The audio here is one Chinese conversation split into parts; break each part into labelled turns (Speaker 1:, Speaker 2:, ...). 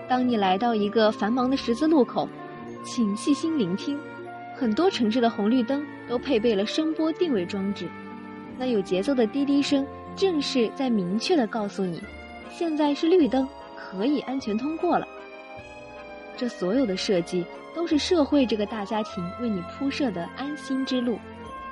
Speaker 1: 当你来到一个繁忙的十字路口，请细心聆听，很多城市的红绿灯都配备了声波定位装置，那有节奏的滴滴声正是在明确地告诉你，现在是绿灯，可以安全通过了。这所有的设计都是社会这个大家庭为你铺设的安心之路。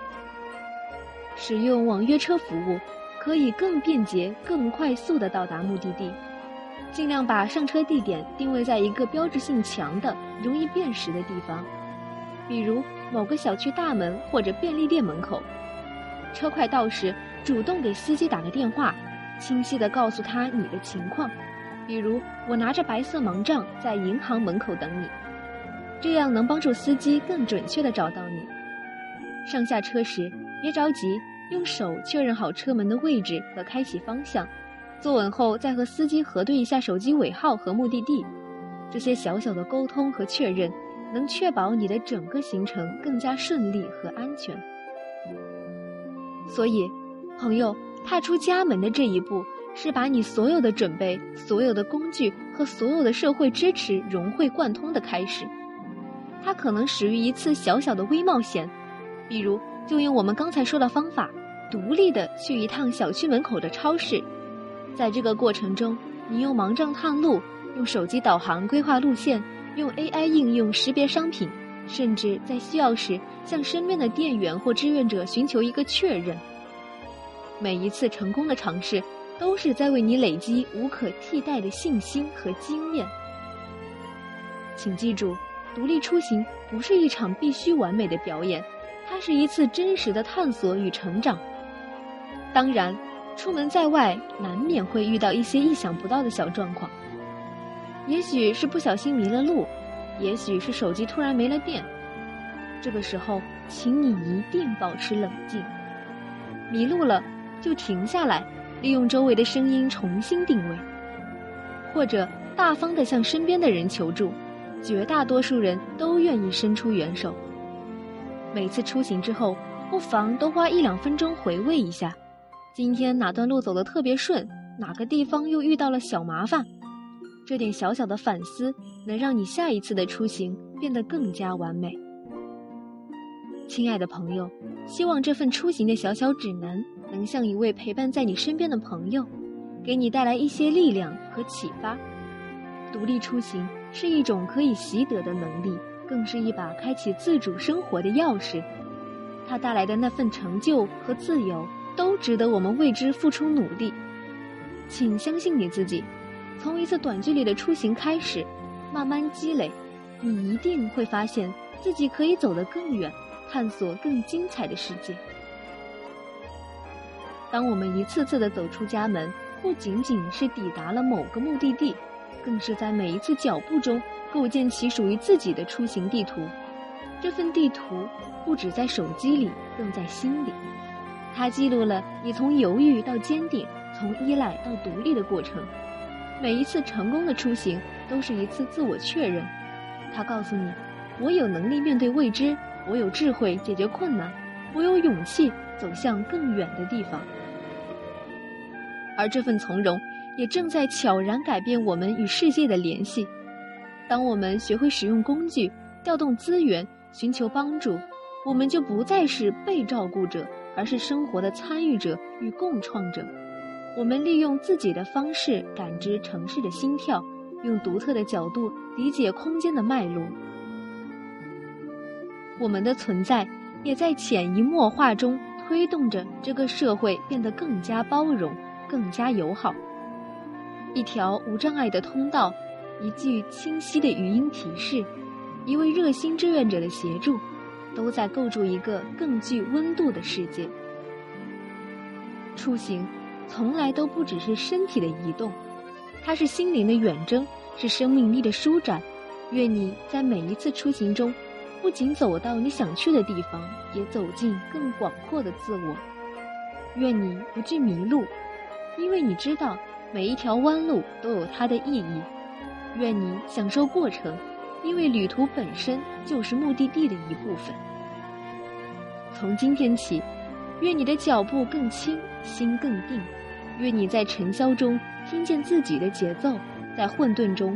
Speaker 1: 使用网约车服务可以更便捷、更快速地到达目的地，尽量把上车地点定位在一个标志性强的、容易辨识的地方，比如某个小区大门或者便利店门口。车快到时，主动给司机打个电话，清晰地告诉他你的情况，比如我拿着白色盲杖在银行门口等你，这样能帮助司机更准确地找到你。上下车时别着急，用手确认好车门的位置和开启方向，坐稳后再和司机核对一下手机尾号和目的地。这些小小的沟通和确认能确保你的整个行程更加顺利和安全。所以朋友，踏出家门的这一步是把你所有的准备、所有的工具和所有的社会支持融会贯通的开始。它可能始于一次小小的微冒险，比如就用我们刚才说的方法，独立的去一趟小区门口的超市。在这个过程中，你用盲杖探路，用手机导航规划路线，用 AI 应用识别商品，甚至在需要时向身边的店员或志愿者寻求一个确认。每一次成功的尝试都是在为你累积无可替代的信心和经验。请记住，独立出行不是一场必须完美的表演，它是一次真实的探索与成长。当然，出门在外难免会遇到一些意想不到的小状况，也许是不小心迷了路，也许是手机突然没了电。这个时候请你一定保持冷静，迷路了就停下来，利用周围的声音重新定位，或者大方地向身边的人求助，绝大多数人都愿意伸出援手。每次出行之后，不妨多花1-2分钟回味一下，今天哪段路走得特别顺，哪个地方又遇到了小麻烦。这点小小的反思能让你下一次的出行变得更加完美。亲爱的朋友，希望这份出行的小小指南能像一位陪伴在你身边的朋友，给你带来一些力量和启发。独立出行是一种可以习得的能力，更是一把开启自主生活的钥匙。它带来的那份成就和自由，都值得我们为之付出努力。请相信你自己，从一次短距离的出行开始，慢慢积累，你一定会发现自己可以走得更远，探索更精彩的世界。当我们一次次地走出家门，不仅仅是抵达了某个目的地，更是在每一次脚步中构建起属于自己的出行地图。这份地图不只在手机里，更在心里。它记录了你从犹豫到坚定，从依赖到独立的过程。每一次成功的出行都是一次自我确认。它告诉你，我有能力面对未知，我有智慧解决困难，我有勇气走向更远的地方。而这份从容也正在悄然改变我们与世界的联系。当我们学会使用工具，调动资源，寻求帮助，我们就不再是被照顾者，而是生活的参与者与共创者。我们利用自己的方式感知城市的心跳，用独特的角度理解空间的脉络。我们的存在也在潜移默化中推动着这个社会变得更加包容，更加友好。一条无障碍的通道，一句清晰的语音提示，一位热心志愿者的协助，都在构筑一个更具温度的世界。出行从来都不只是身体的移动，它是心灵的远征，是生命力的舒展。愿你在每一次出行中，不仅走到你想去的地方，也走进更广阔的自我。愿你不惧迷路，因为你知道每一条弯路都有它的意义。愿你享受过程，因为旅途本身就是目的地的一部分。从今天起，愿你的脚步更轻，心更定。愿你在尘嚣中听见自己的节奏，在混沌中